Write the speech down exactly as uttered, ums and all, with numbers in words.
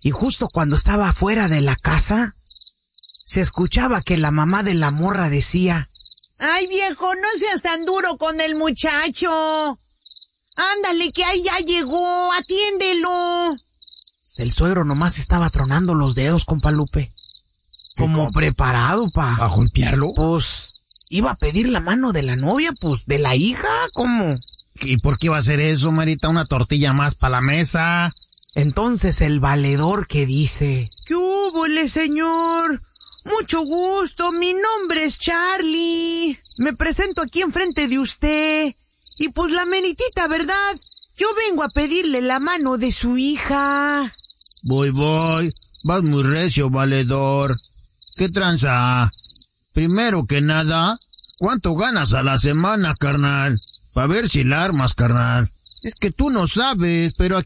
Y justo cuando estaba afuera de la casa, se escuchaba que la mamá de la morra decía: ¡ay, viejo, no seas tan duro con el muchacho! Ándale, que ahí ya llegó, atiéndelo. El suegro nomás estaba tronando los dedos, compa Lupe. Como ¿Cómo? preparado pa... ¿A golpearlo? Pues, iba a pedir la mano de la novia, pues, de la hija, ¿cómo? ¿Y por qué iba a hacer eso, Marita? Una tortilla más para la mesa. Entonces el valedor que dice: ¿qué húbole, señor? Mucho gusto, mi nombre es Charlie. Me presento aquí enfrente de usted. Y pues la meritita, ¿verdad? Yo vengo a pedirle la mano de su hija. Voy, voy. Vas muy recio, valedor. ¿Qué tranza? Primero que nada, ¿cuánto ganas a la semana, carnal? Pa' ver si la armas, carnal. Es que tú no sabes, pero aquí